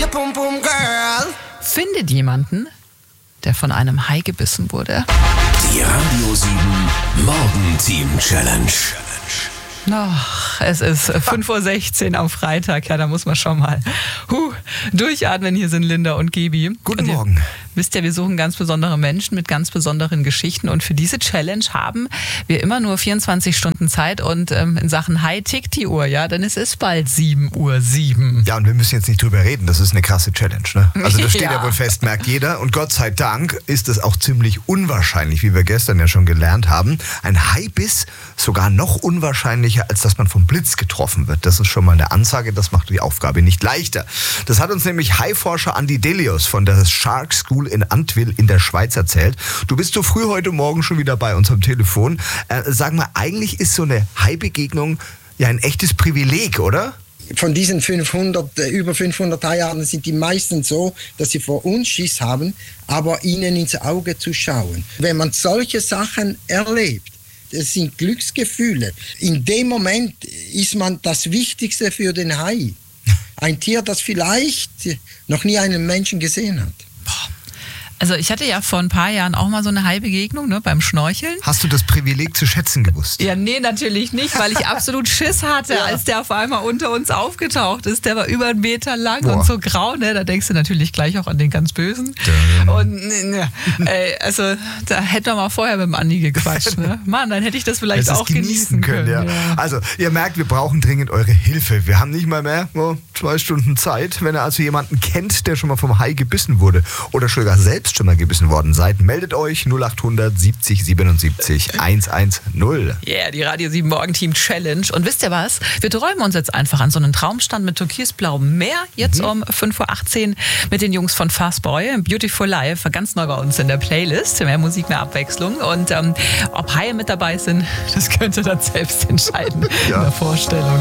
your pum pum girl. Findet jemanden, der von einem Hai gebissen wurde. Die Radio 7 Morgenteam Challenge. Ach, es ist 5:16 Uhr am Freitag. Ja, da muss man schon mal durchatmen. Hier sind Linda und Gebi. Guten Morgen. Wisst ihr, wir suchen ganz besondere Menschen mit ganz besonderen Geschichten. Und für diese Challenge haben wir immer nur 24 Stunden Zeit. Und in Sachen Hai tickt die Uhr, ja? Denn es ist bald 7:07 Uhr. Ja, und wir müssen jetzt nicht drüber reden. Das ist eine krasse Challenge, ne? Also das steht ja wohl fest, merkt jeder. Und Gott sei Dank ist es auch ziemlich unwahrscheinlich, wie wir gestern ja schon gelernt haben. Ein Haibiss sogar noch unwahrscheinlicher, als dass man vom Blitz getroffen wird. Das ist schon mal eine Ansage, das macht die Aufgabe nicht leichter. Das hat uns nämlich Haiforscher Andi Delius von der Shark School in Antwil in der Schweiz erzählt. Du bist so früh heute Morgen schon wieder bei uns am Telefon. Sag mal, eigentlich ist so eine Hai-Begegnung ja ein echtes Privileg, oder? Von diesen über 500 Haiarten sind die meisten so, dass sie vor uns Schiss haben, aber ihnen ins Auge zu schauen. Wenn man solche Sachen erlebt, das sind Glücksgefühle. In dem Moment ist man das Wichtigste für den Hai. Ein Tier, das vielleicht noch nie einen Menschen gesehen hat. Also ich hatte ja vor ein paar Jahren auch mal so eine Hai-Begegnung, ne, beim Schnorcheln. Hast du das Privileg zu schätzen gewusst? Ja, nee, natürlich nicht, weil ich absolut Schiss hatte, als der auf einmal unter uns aufgetaucht ist. Der war über 1 Meter lang und so grau, ne? Da denkst du natürlich gleich auch an den ganz Bösen. Und also da hätte man mal vorher mit dem Andi gequatscht. Ne? Mann, dann hätte ich das vielleicht auch genießen können. Ja. Also ihr merkt, wir brauchen dringend eure Hilfe. Wir haben nicht mal mehr 2 Stunden Zeit. Wenn ihr also jemanden kennt, der schon mal vom Hai gebissen wurde oder sogar selbst schon mal gebissen worden seid, meldet euch 0800 70 77 110. Yeah, die Radio 7 Morgenteam Challenge. Und wisst ihr was? Wir träumen uns jetzt einfach an so einen Traumstand mit türkisblauem Meer. Jetzt um 5:18 Uhr mit den Jungs von Fastboy. Beautiful Life, ganz neu bei uns in der Playlist. Mehr Musik, mehr Abwechslung. Und ob Haie mit dabei sind, das könnt ihr dann selbst entscheiden in der Vorstellung.